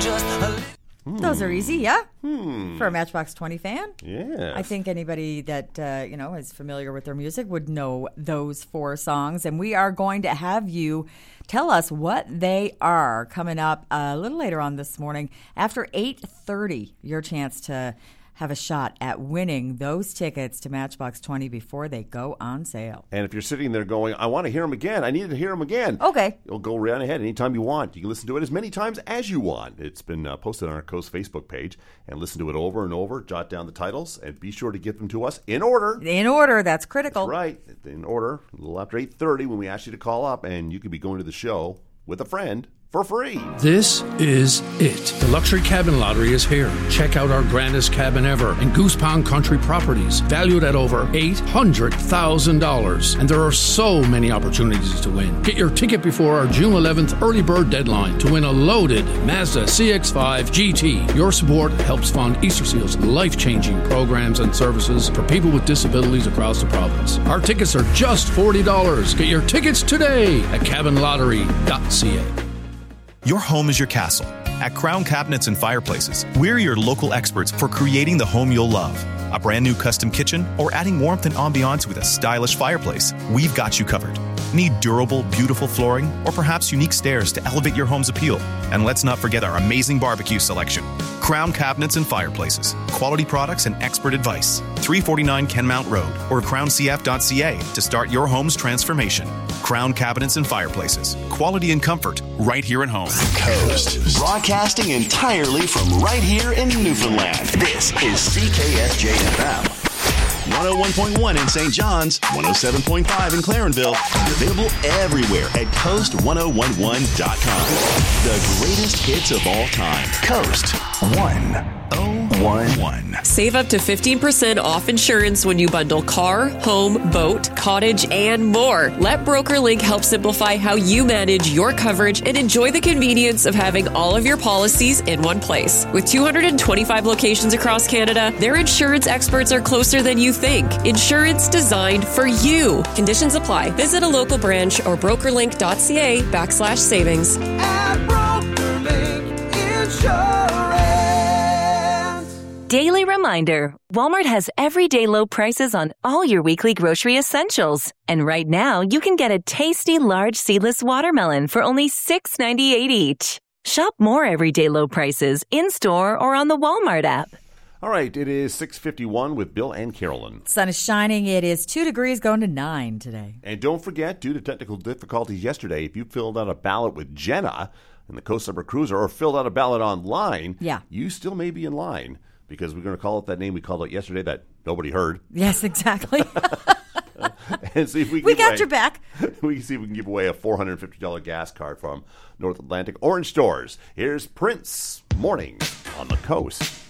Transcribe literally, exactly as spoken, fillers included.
just a Hmm. Those are easy, yeah? Hmm. For a Matchbox twenty fan? Yeah. I think anybody that, uh, you know, is familiar with their music would know those four songs. And we are going to have you tell us what they are coming up a little later on this morning. After eight thirty, your chance to have a shot at winning those tickets to Matchbox twenty before they go on sale. And if you're sitting there going, I want to hear them again, I need to hear them again. Okay. You'll go right ahead anytime you want. You can listen to it as many times as you want. It's been uh, posted on our Coast Facebook page. And listen to it over and over. Jot down the titles. And be sure to give them to us in order. In order. That's critical. That's right. In order. A little after eight thirty when we ask you to call up. And you could be going to the show with a friend for free. This is it. The Luxury Cabin Lottery is here. Check out our grandest cabin ever in Goose Pond Country Properties, valued at over eight hundred thousand dollars. And there are so many opportunities to win. Get your ticket before our June eleventh early bird deadline to win a loaded Mazda C X five G T. Your support helps fund Easter Seal's life-changing programs and services for people with disabilities across the province. Our tickets are just forty dollars. Get your tickets today at cabin lottery dot c a. Your home is your castle. At Crown Cabinets and Fireplaces, we're your local experts for creating the home you'll love. A brand new custom kitchen or adding warmth and ambiance with a stylish fireplace, we've got you covered. Need durable, beautiful flooring or perhaps unique stairs to elevate your home's appeal? And let's not forget our amazing barbecue selection. Crown Cabinets and Fireplaces. Quality products and expert advice. three forty-nine Kenmount Road or crown c f dot c a to start your home's transformation. Crown Cabinets and Fireplaces. Quality and comfort right here at home. Coast. Broadcasting entirely from right here in Newfoundland. This is C K S J F M. one oh one point one in Saint John's, one oh seven point five in Clarenville, and available everywhere at coast one oh one one dot com. The greatest hits of all time. Coast one oh one one. Save up to fifteen percent off insurance when you bundle car, home, boat, cottage, and more. Let BrokerLink help simplify how you manage your coverage and enjoy the convenience of having all of your policies in one place. With two hundred twenty-five locations across Canada, their insurance experts are closer than you think. Insurance designed for you. Conditions apply. Visit a local branch or brokerlink dot c a backslash savings. At BrokerLink Insurance. Daily reminder, Walmart has everyday low prices on all your weekly grocery essentials. And right now, you can get a tasty large seedless watermelon for only six ninety-eight each. Shop more everyday low prices in-store or on the Walmart app. All right, it is six fifty-one with Bill and Carolyn. Sun is shining. It is two degrees going to nine today. And don't forget, due to technical difficulties yesterday, if you filled out a ballot with Jenna in the Coast Summer Cruiser or filled out a ballot online, yeah. you still may be in line because we're going to call it that name we called it yesterday that nobody heard. Yes, exactly. And see if we can we give got away, your back. We can see if we can give away a four hundred fifty dollars gas card from North Atlantic Orange Stores. Here's Prince, Morning on the Coast.